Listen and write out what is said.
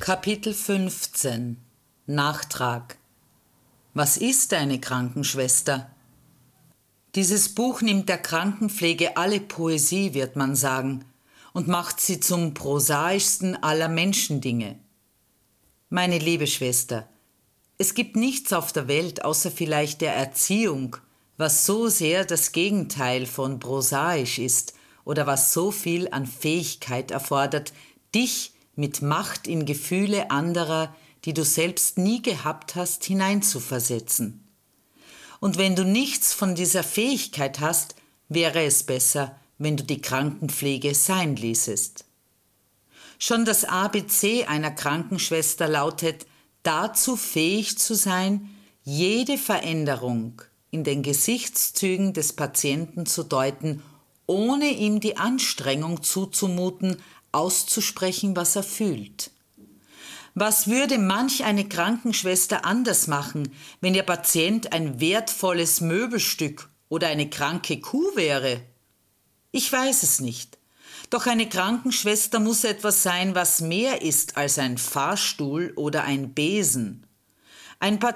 Kapitel 15 Nachtrag. Was ist eine Krankenschwester? Dieses Buch nimmt der Krankenpflege alle Poesie, wird man sagen, und macht sie zum prosaischsten aller Menschendinge. Meine liebe Schwester, es gibt nichts auf der Welt, außer vielleicht der Erziehung, was so sehr das Gegenteil von prosaisch ist oder was so viel an Fähigkeit erfordert, dich mit Macht in Gefühle anderer, die du selbst nie gehabt hast, hineinzuversetzen. Und wenn du nichts von dieser Fähigkeit hast, wäre es besser, wenn du die Krankenpflege sein ließest. Schon das ABC einer Krankenschwester lautet, dazu fähig zu sein, jede Veränderung in den Gesichtszügen des Patienten zu deuten, ohne ihm die Anstrengung zuzumuten, auszusprechen, was er fühlt. Was würde manch eine Krankenschwester anders machen, wenn ihr Patient ein wertvolles Möbelstück oder eine kranke Kuh wäre? Ich weiß es nicht. Doch eine Krankenschwester muss etwas sein, was mehr ist als ein Fahrstuhl oder ein Besen. Ein